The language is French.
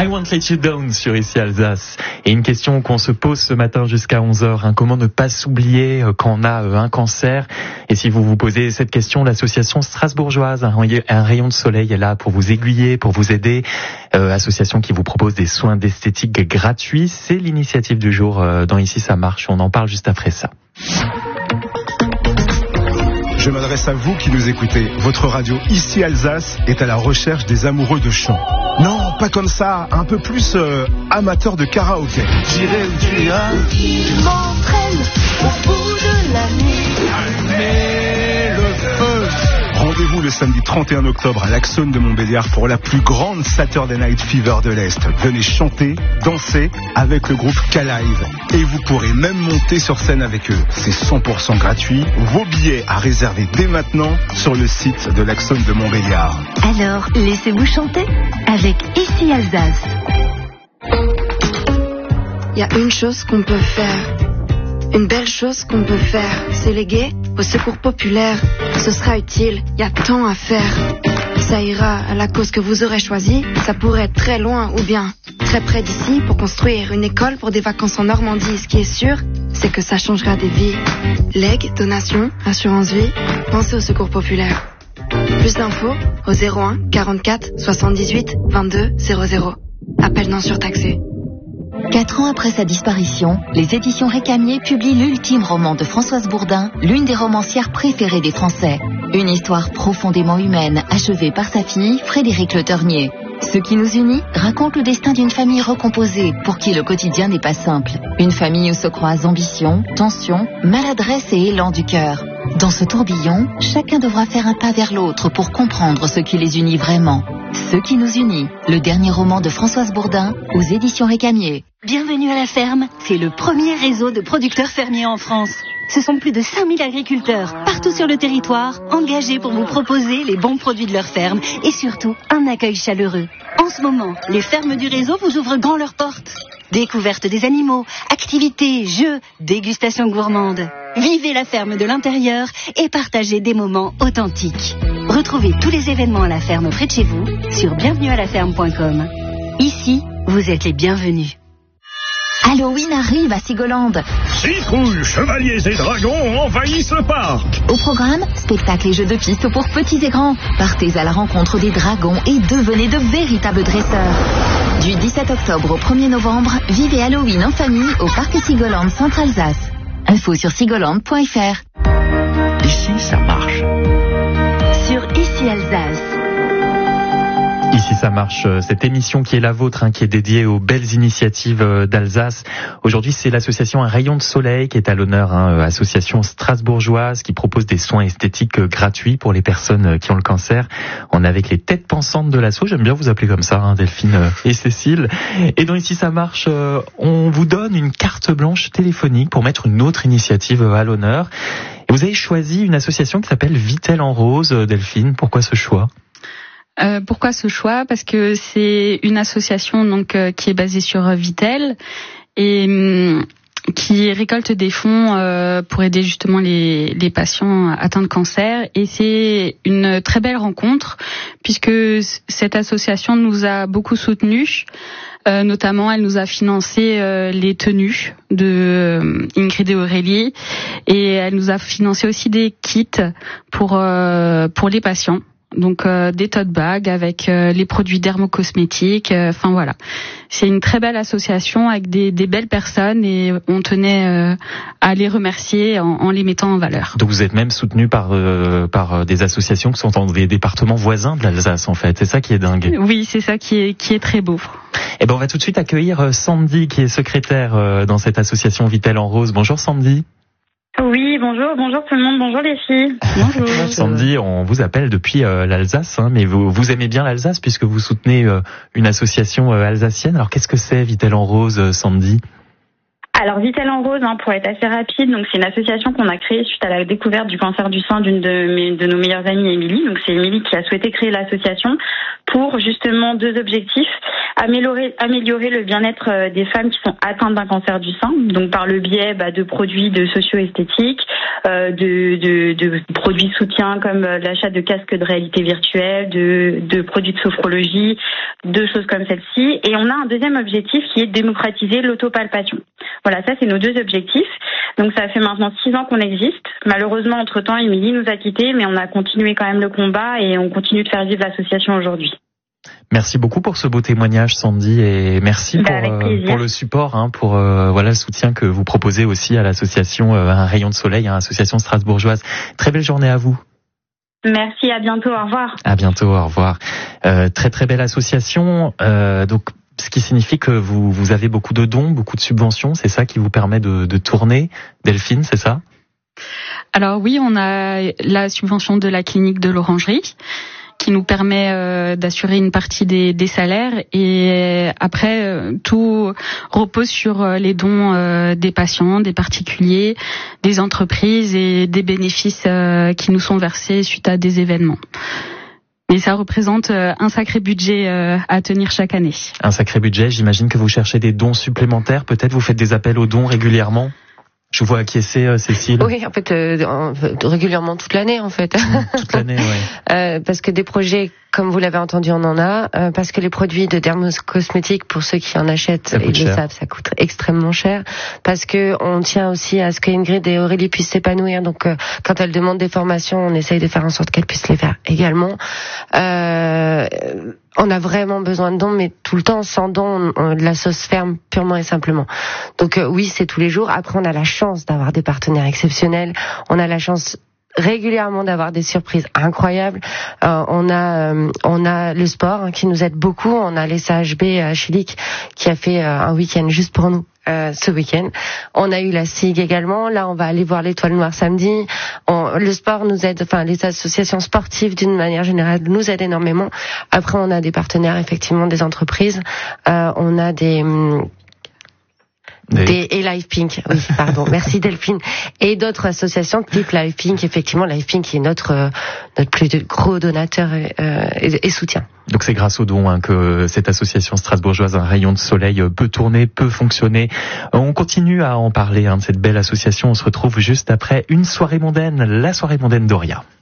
I Won't Let You Down sur Ici Alsace. Et une question qu'on se pose ce matin jusqu'à 11h, comment ne pas s'oublier quand on a un cancer? Et si vous vous posez cette question, l'association strasbourgeoise, un rayon de soleil est là pour vous aiguiller, pour vous aider. Association qui vous propose des soins d'esthétique gratuits. C'est l'initiative du jour dans Ici ça marche. On en parle juste après ça. Je m'adresse à vous qui nous écoutez. Votre radio Ici Alsace est à la recherche des amoureux de chant. Non, pas comme ça, un peu plus amateur de karaoké. J'irai où tu iras, tu m'entraînes au bout de la nuit. Allumer le feu. Rendez-vous le samedi 31 octobre à l'Axone de Montbéliard pour la plus grande Saturday Night Fever de l'Est. Venez chanter, danser avec le groupe K-Live. Et vous pourrez même monter sur scène avec eux. C'est 100% gratuit. Vos billets à réserver dès maintenant sur le site de l'Axone de Montbéliard. Alors, laissez-vous chanter avec Ici Alsace. Il y a une chose qu'on peut faire. Une belle chose qu'on peut faire, c'est léguer au secours populaire. Ce sera utile, il y a tant à faire. Ça ira à la cause que vous aurez choisie. Ça pourrait être très loin ou bien très près d'ici pour construire une école pour des vacances en Normandie. Ce qui est sûr, c'est que ça changera des vies. Legs, donations, assurance vie, pensez au secours populaire. Plus d'infos au 01 44 78 22 00. Appel non surtaxé. 4 ans après sa disparition, les éditions Récamier publient l'ultime roman de Françoise Bourdin, l'une des romancières préférées des Français. Une histoire profondément humaine, achevée par sa fille, Frédérique Le Ternier. Ce qui nous unit raconte le destin d'une famille recomposée, pour qui le quotidien n'est pas simple. Une famille où se croisent ambition, tension, maladresse et élan du cœur. Dans ce tourbillon, chacun devra faire un pas vers l'autre pour comprendre ce qui les unit vraiment. Ce qui nous unit, le dernier roman de Françoise Bourdin, aux éditions Récamier. Bienvenue à la ferme, c'est le premier réseau de producteurs fermiers en France. Ce sont plus de 5000 agriculteurs, partout sur le territoire, engagés pour vous proposer les bons produits de leur ferme et surtout un accueil chaleureux. En ce moment, les fermes du réseau vous ouvrent grand leurs portes. Découverte des animaux, activités, jeux, dégustation gourmande. Vivez la ferme de l'intérieur et partagez des moments authentiques. Retrouvez tous les événements à la ferme près de chez vous sur bienvenuealaferme.com. Ici, vous êtes les bienvenus. Halloween arrive à Sigolande. Citrouilles, chevaliers et dragons envahissent le parc. Au programme, spectacles et jeux de piste pour petits et grands. Partez à la rencontre des dragons et devenez de véritables dresseurs. Du 17 octobre au 1er novembre, vivez Halloween en famille au parc Sigolande Centre-Alsace. Info sur sigolande.fr. Ici ça marche. Sur Ici Alsace. Ici ça marche, cette émission qui est la vôtre, qui est dédiée aux belles initiatives d'Alsace. Aujourd'hui, c'est l'association Un Rayon de Soleil qui est à l'honneur, association strasbourgeoise qui propose des soins esthétiques gratuits pour les personnes qui ont le cancer. On est avec les têtes pensantes de l'asso, j'aime bien vous appeler comme ça, Delphine et Cécile. Et donc Ici ça marche, on vous donne une carte blanche téléphonique pour mettre une autre initiative à l'honneur. Et vous avez choisi une association qui s'appelle Vittel en Rose, Delphine. Pourquoi ce choix ? Pourquoi ce choix ? Parce que c'est une association qui est basée sur Vittel et qui récolte des fonds pour aider justement les patients atteints de cancer. Et c'est une très belle rencontre puisque cette association nous a beaucoup soutenus. Notamment, elle nous a financé les tenues de Ingrid et Aurélie et elle nous a financé aussi des kits pour les patients. Donc des tote bags avec les produits dermocosmétiques, voilà. C'est une très belle association avec des belles personnes et on tenait à les remercier en les mettant en valeur. Donc vous êtes même soutenu par des associations qui sont dans des départements voisins de l'Alsace en fait, c'est ça qui est dingue. Oui, c'est ça qui est très beau. Eh ben on va tout de suite accueillir Sandy qui est secrétaire dans cette association Vittel en Rose. Bonjour Sandy. Oui, bonjour tout le monde, bonjour les filles. Bonjour. Sandy, on vous appelle depuis l'Alsace, mais vous aimez bien l'Alsace puisque vous soutenez une association alsacienne. Alors qu'est-ce que c'est Vittel en Rose, Sandy ? Alors Vittel en Rose, pour être assez rapide, donc c'est une association qu'on a créée suite à la découverte du cancer du sein d'une de nos meilleures amies, Émilie. Donc c'est Émilie qui a souhaité créer l'association pour justement deux objectifs. améliorer le bien-être des femmes qui sont atteintes d'un cancer du sein, donc par le biais de produits de socio-esthétique, de produits de soutien comme l'achat de casques de réalité virtuelle, de produits de sophrologie, de choses comme celle-ci. Et on a un deuxième objectif qui est de démocratiser l'autopalpation. Voilà, ça c'est nos deux objectifs. Donc ça fait maintenant 6 ans qu'on existe. Malheureusement, entre-temps, Émilie nous a quittés, mais on a continué quand même le combat et on continue de faire vivre l'association aujourd'hui. Merci beaucoup pour ce beau témoignage, Sandy, et merci pour le support, pour le soutien que vous proposez aussi à l'association Un Rayon de Soleil, association strasbourgeoise. Très belle journée à vous. Merci, à bientôt, au revoir. À bientôt, au revoir. Très très belle association. Donc, ce qui signifie que vous avez beaucoup de dons, beaucoup de subventions. C'est ça qui vous permet de tourner, Delphine, c'est ça? Alors oui, on a la subvention de la clinique de l'Orangerie, qui nous permet d'assurer une partie des salaires, et après tout repose sur les dons des patients, des particuliers, des entreprises et des bénéfices qui nous sont versés suite à des événements. Et ça représente un sacré budget à tenir chaque année. Un sacré budget, j'imagine que vous cherchez des dons supplémentaires, peut-être vous faites des appels aux dons régulièrement? Je vous vois acquiescer, Cécile. Oui, en fait, régulièrement toute l'année, en fait. Toute l'année, oui. Parce que des projets, comme vous l'avez entendu, on en a. Parce que les produits de dermocosmétiques, pour ceux qui en achètent, ils le savent, ça coûte extrêmement cher. Parce que on tient aussi à ce qu'Ingrid et Aurélie puissent s'épanouir. Donc, quand elles demandent des formations, on essaye de faire en sorte qu'elles puissent les faire également. On a vraiment besoin de dons, mais tout le temps, sans dons, la sauce ferme purement et simplement. Donc oui, c'est tous les jours. Après, on a la chance d'avoir des partenaires exceptionnels. On a la chance régulièrement d'avoir des surprises incroyables. On a le sport qui nous aide beaucoup. On a les SAHB à Chilic qui a fait un week-end juste pour nous. Ce week-end. On a eu la SIG également. Là, on va aller voir l'Étoile Noire samedi. Le sport nous aide, les associations sportives d'une manière générale nous aident énormément. Après, on a des partenaires, effectivement, des entreprises. On a et Live Pink, oui, pardon, merci Delphine, et d'autres associations type Live Pink, effectivement, Live Pink qui est notre plus gros donateur et soutien. Donc c'est grâce aux dons que cette association strasbourgeoise Un Rayon de Soleil peut tourner, peut fonctionner. On continue à en parler de cette belle association. On se retrouve juste après une soirée mondaine, la soirée mondaine d'Oria.